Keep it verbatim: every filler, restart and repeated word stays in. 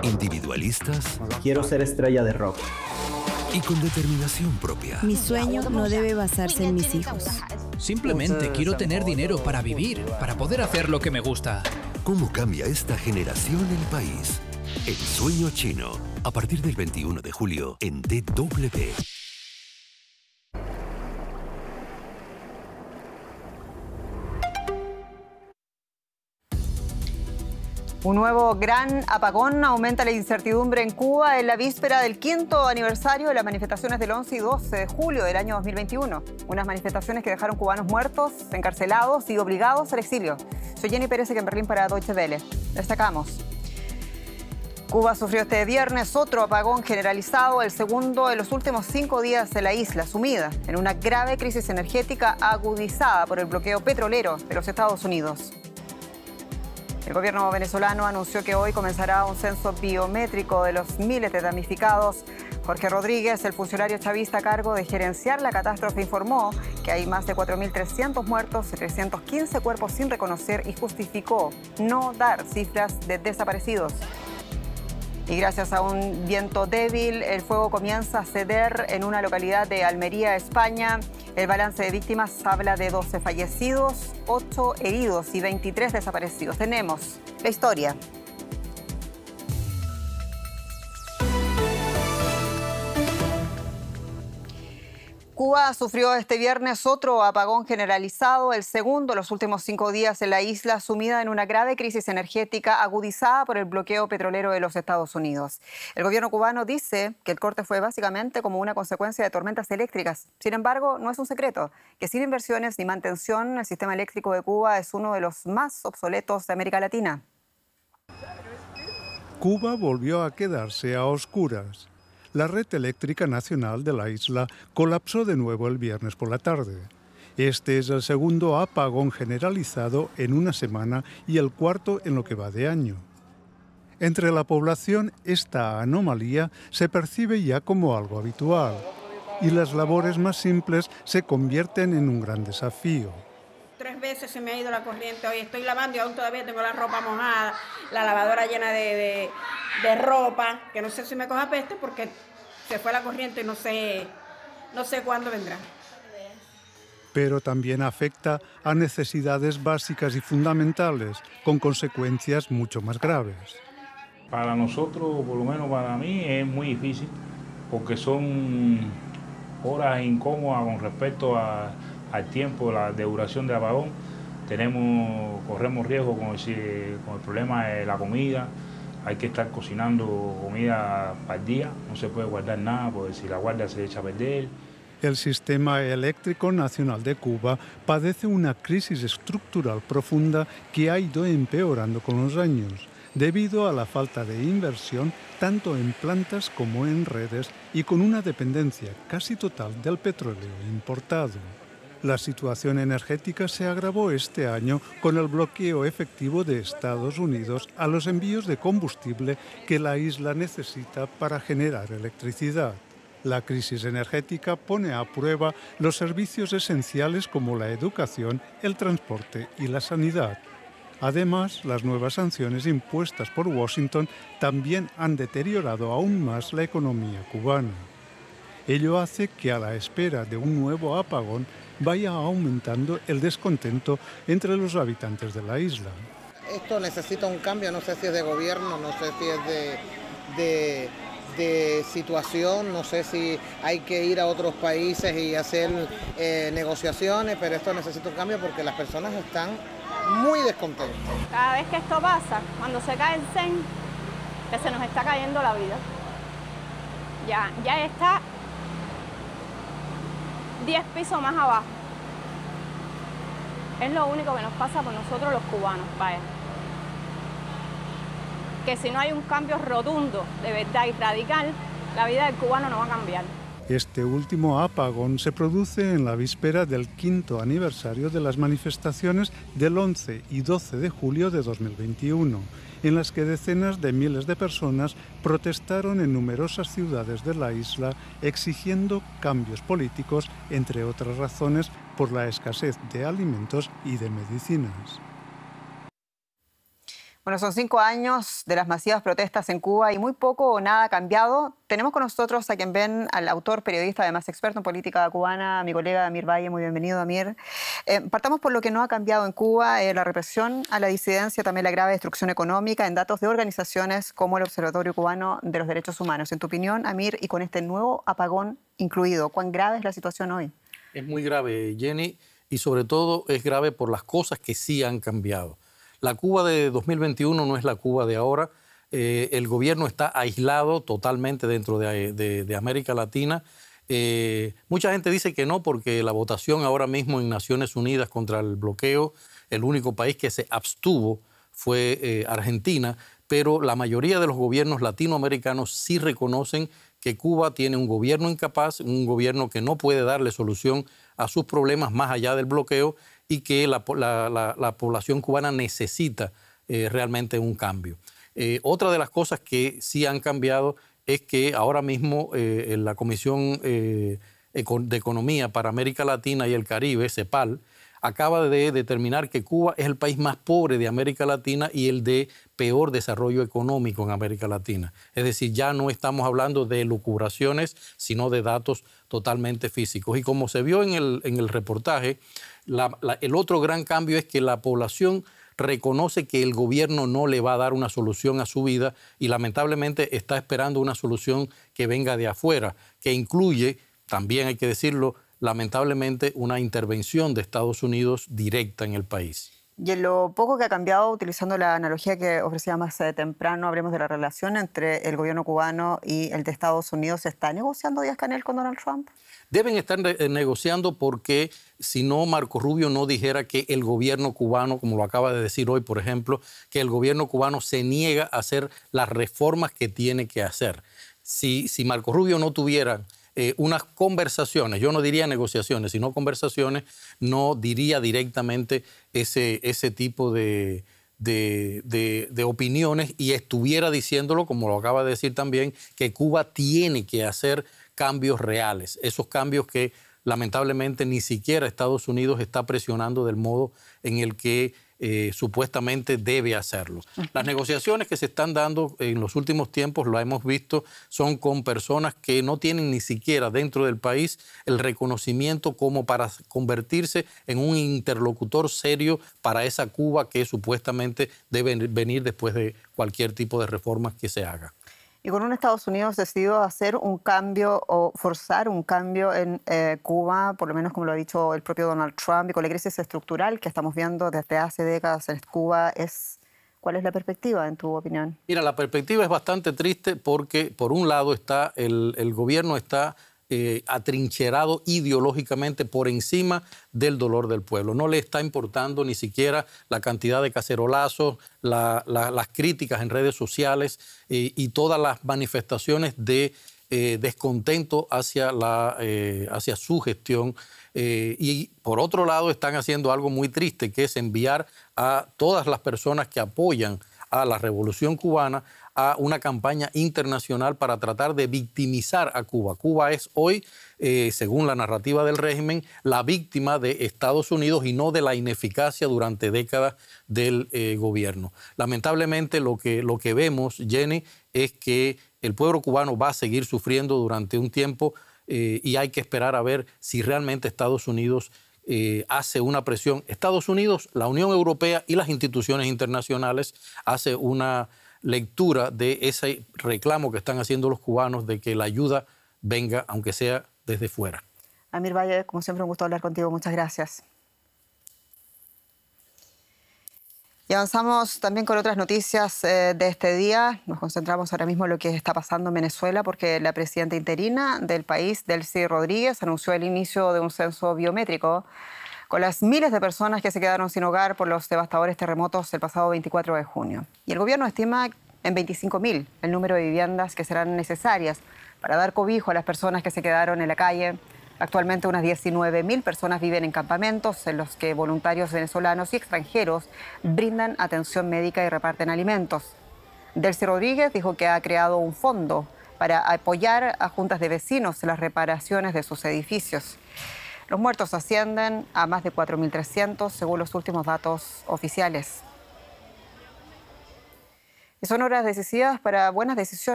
Individualistas. Quiero ser estrella de rock. Y con determinación propia. Mi sueño no debe basarse en mis hijos. Simplemente quiero tener dinero para vivir, para poder hacer lo que me gusta. ¿Cómo cambia esta generación el país? El sueño chino, a partir del veintiuno de julio en D W. Un nuevo gran apagón aumenta la incertidumbre en Cuba en la víspera del quinto aniversario de las manifestaciones del once y doce de julio del año dos mil veintiuno. Unas manifestaciones que dejaron cubanos muertos, encarcelados y obligados al exilio. Soy Jenny Pérez, en Berlín para Deutsche Welle. Destacamos. Cuba sufrió este viernes otro apagón generalizado, el segundo en los últimos cinco días de la isla, sumida en una grave crisis energética agudizada por el bloqueo petrolero de los Estados Unidos. El gobierno venezolano anunció que hoy comenzará un censo biométrico de los miles de damnificados. Jorge Rodríguez, el funcionario chavista a cargo de gerenciar la catástrofe, informó que hay más de cuatro mil trescientos muertos y trescientos quince cuerpos sin reconocer y justificó no dar cifras de desaparecidos. Y gracias a un viento débil, el fuego comienza a ceder en una localidad de Almería, España. El balance de víctimas habla de doce fallecidos, ocho heridos y veintitrés desaparecidos. Tenemos la historia. Cuba sufrió este viernes otro apagón generalizado, el segundo en los últimos cinco días en la isla, sumida en una grave crisis energética agudizada por el bloqueo petrolero de los Estados Unidos. El gobierno cubano dice que el corte fue básicamente como una consecuencia de tormentas eléctricas. Sin embargo, no es un secreto que sin inversiones ni mantención, el sistema eléctrico de Cuba es uno de los más obsoletos de América Latina. Cuba volvió a quedarse a oscuras. La red eléctrica nacional de la isla colapsó de nuevo el viernes por la tarde. Este es el segundo apagón generalizado en una semana y el cuarto en lo que va de año. Entre la población, esta anomalía se percibe ya como algo habitual y las labores más simples se convierten en un gran desafío. Tres veces se me ha ido la corriente, hoy estoy lavando y aún todavía tengo la ropa mojada, la lavadora llena de, de, de ropa, que no sé si me coja peste porque se fue la corriente y no sé, no sé cuándo vendrá. Pero también afecta a necesidades básicas y fundamentales, con consecuencias mucho más graves. Para nosotros, por lo menos para mí, es muy difícil, porque son horas incómodas con respecto a al tiempo, la de duración de apagón. Tenemos, corremos riesgo con el, con el problema de la comida. Hay que estar cocinando comida para el día, no se puede guardar nada porque si la guarda se echa a perder. El sistema eléctrico nacional de Cuba padece una crisis estructural profunda que ha ido empeorando con los años, debido a la falta de inversión tanto en plantas como en redes y con una dependencia casi total del petróleo importado. La situación energética se agravó este año con el bloqueo efectivo de Estados Unidos a los envíos de combustible que la isla necesita para generar electricidad. La crisis energética pone a prueba los servicios esenciales como la educación, el transporte y la sanidad. Además, las nuevas sanciones impuestas por Washington también han deteriorado aún más la economía cubana. Ello hace que a la espera de un nuevo apagón vaya aumentando el descontento entre los habitantes de la isla. Esto necesita un cambio, no sé si es de gobierno, no sé si es de, de, de situación, no sé si hay que ir a otros países y hacer eh, negociaciones, pero esto necesita un cambio porque las personas están muy descontentas. Cada vez que esto pasa, cuando se cae el zen, que se nos está cayendo la vida. Ya, ya está diez pisos más abajo. Es lo único que nos pasa por nosotros los cubanos, vaya. Que si no hay un cambio rotundo, de verdad y radical, la vida del cubano no va a cambiar. Este último apagón se produce en la víspera del quinto aniversario de las manifestaciones del once y doce de julio de dos mil veintiuno, en las que decenas de miles de personas protestaron en numerosas ciudades de la isla exigiendo cambios políticos, entre otras razones, por la escasez de alimentos y de medicinas. Bueno, son cinco años de las masivas protestas en Cuba y muy poco o nada ha cambiado. Tenemos con nosotros a quien ven al autor, periodista, además experto en política cubana, mi colega Amir Valle. Muy bienvenido, Amir. Eh, partamos por lo que no ha cambiado en Cuba, eh, la represión a la disidencia, también la grave destrucción económica en datos de organizaciones como el Observatorio Cubano de los Derechos Humanos. En tu opinión, Amir, y con este nuevo apagón incluido, ¿cuán grave es la situación hoy? Es muy grave, Jenny, y sobre todo es grave por las cosas que sí han cambiado. La Cuba de dos mil veintiuno no es la Cuba de ahora. Eh, el gobierno está aislado totalmente dentro de, de, de América Latina. Eh, mucha gente dice que no, porque la votación ahora mismo en Naciones Unidas contra el bloqueo, el único país que se abstuvo fue eh, Argentina, pero la mayoría de los gobiernos latinoamericanos sí reconocen que Cuba tiene un gobierno incapaz, un gobierno que no puede darle solución a sus problemas más allá del bloqueo, y que la, la, la, la población cubana necesita eh, realmente un cambio. Eh, otra de las cosas que sí han cambiado es que ahora mismo eh, en la Comisión eh, de Economía para América Latina y el Caribe, CEPAL, acaba de determinar que Cuba es el país más pobre de América Latina y el de peor desarrollo económico en América Latina. Es decir, ya no estamos hablando de lucubraciones, sino de datos totalmente físicos. Y como se vio en el, en el reportaje, la, la, el otro gran cambio es que la población reconoce que el gobierno no le va a dar una solución a su vida y lamentablemente está esperando una solución que venga de afuera, que incluye, también hay que decirlo, lamentablemente una intervención de Estados Unidos directa en el país. Y en lo poco que ha cambiado, utilizando la analogía que ofrecía más eh, temprano, hablemos de la relación entre el gobierno cubano y el de Estados Unidos. ¿Se está negociando Díaz-Canel con Donald Trump? Deben estar negociando porque si no, Marco Rubio no dijera que el gobierno cubano, como lo acaba de decir hoy, por ejemplo, que el gobierno cubano se niega a hacer las reformas que tiene que hacer. Si, si Marco Rubio no tuviera eh, unas conversaciones, yo no diría negociaciones, sino conversaciones, no diría directamente ese, ese tipo de... De, de, de opiniones y estuviera diciéndolo, como lo acaba de decir también, que Cuba tiene que hacer cambios reales, esos cambios que lamentablemente ni siquiera Estados Unidos está presionando del modo en el que eh, supuestamente debe hacerlo. Las negociaciones que se están dando en los últimos tiempos, lo hemos visto, son con personas que no tienen ni siquiera dentro del país el reconocimiento como para convertirse en un interlocutor serio para esa Cuba que supuestamente debe venir después de cualquier tipo de reformas que se haga. Y con un Estados Unidos decidido hacer un cambio o forzar un cambio en eh, Cuba, por lo menos como lo ha dicho el propio Donald Trump, y con la crisis estructural que estamos viendo desde hace décadas en Cuba, es, ¿cuál es la perspectiva, en tu opinión? Mira, la perspectiva es bastante triste porque, por un lado, está el, el gobierno está eh, atrincherado ideológicamente por encima del dolor del pueblo. No le está importando ni siquiera la cantidad de cacerolazos, la, la, las críticas en redes sociales eh, y todas las manifestaciones de eh, descontento hacia, la, eh, hacia su gestión. Eh, y por otro lado están haciendo algo muy triste, que es enviar a todas las personas que apoyan a la Revolución Cubana a una campaña internacional para tratar de victimizar a Cuba. Cuba es hoy, eh, según la narrativa del régimen, la víctima de Estados Unidos y no de la ineficacia durante décadas del eh, gobierno. Lamentablemente lo que, lo que vemos, Jenny, es que el pueblo cubano va a seguir sufriendo durante un tiempo eh, y hay que esperar a ver si realmente Estados Unidos eh, hace una presión. Estados Unidos, la Unión Europea y las instituciones internacionales hace una lectura de ese reclamo que están haciendo los cubanos de que la ayuda venga, aunque sea desde fuera. Amir Valle, como siempre, un gusto hablar contigo. Muchas gracias. Y avanzamos también con otras noticias eh, de este día. Nos concentramos ahora mismo en lo que está pasando en Venezuela porque la presidenta interina del país, Delcy Rodríguez, anunció el inicio de un censo biométrico con las miles de personas que se quedaron sin hogar por los devastadores terremotos el pasado veinticuatro de junio. Y el gobierno estima en veinticinco mil el número de viviendas que serán necesarias para dar cobijo a las personas que se quedaron en la calle. Actualmente unas diecinueve mil personas viven en campamentos en los que voluntarios venezolanos y extranjeros brindan atención médica y reparten alimentos. Delcy Rodríguez dijo que ha creado un fondo para apoyar a juntas de vecinos en las reparaciones de sus edificios. Los muertos ascienden a más de cuatro mil trescientos según los últimos datos oficiales. Y son horas decisivas para buenas decisiones.